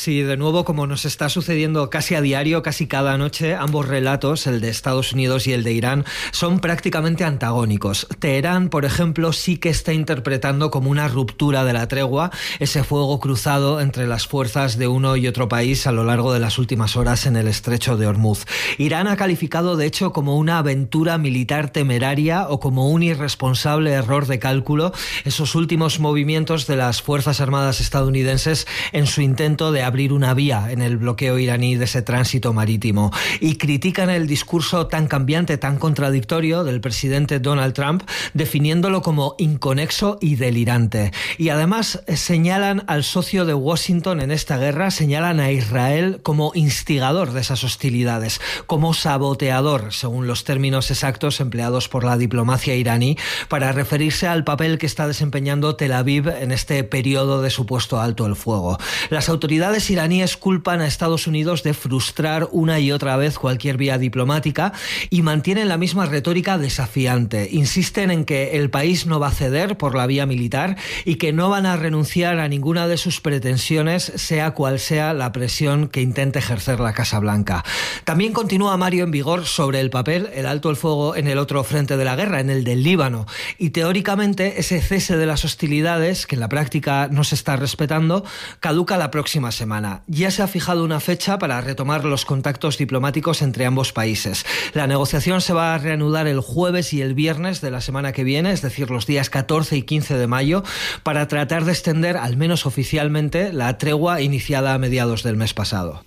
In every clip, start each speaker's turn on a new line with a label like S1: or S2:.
S1: Sí, de nuevo, como nos está sucediendo casi a diario, casi cada noche, ambos relatos, el de Estados Unidos y el de Irán, son prácticamente antagónicos. Teherán, por ejemplo, sí que está interpretando como una ruptura de la tregua ese fuego cruzado entre las fuerzas de uno y otro país a lo largo de las últimas horas en el estrecho de Hormuz. Irán ha calificado, de hecho, como una aventura militar temeraria o como un irresponsable error de cálculo esos últimos movimientos de las Fuerzas Armadas estadounidenses en su intento de abrir una vía en el bloqueo iraní de ese tránsito marítimo, y critican el discurso tan cambiante, tan contradictorio del presidente Donald Trump, definiéndolo como inconexo y delirante. Y además señalan al socio de Washington en esta guerra, señalan a Israel como instigador de esas hostilidades, como saboteador, según los términos exactos empleados por la diplomacia iraní, para referirse al papel que está desempeñando Tel Aviv en este periodo de supuesto alto el fuego. Las autoridades iraníes culpan a Estados Unidos de frustrar una y otra vez cualquier vía diplomática y mantienen la misma retórica desafiante. Insisten en que el país no va a ceder por la vía militar y que no van a renunciar a ninguna de sus pretensiones, sea cual sea la presión que intente ejercer la Casa Blanca. También continúa, Mario, en vigor sobre el papel el alto el fuego en el otro frente de la guerra, en el del Líbano. Y teóricamente ese cese de las hostilidades, que en la práctica no se está respetando, caduca la próxima semana. Ya se ha fijado una fecha para retomar los contactos diplomáticos entre ambos países. La negociación se va a reanudar el jueves y el viernes de la semana que viene, es decir, los días 14 y 15 de mayo, para tratar de extender, al menos oficialmente, la tregua iniciada a mediados del mes pasado.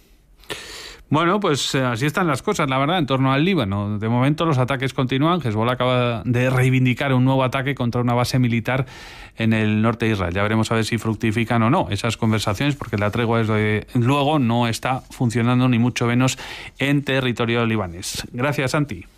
S2: Bueno, pues así están las cosas, la verdad, en torno al Líbano. De momento los ataques continúan. Hezbollah acaba de reivindicar un nuevo ataque contra una base militar en el norte de Israel. Ya veremos a ver si fructifican o no esas conversaciones, porque la tregua desde luego no está funcionando, ni mucho menos en territorio libanés. Gracias, Santi.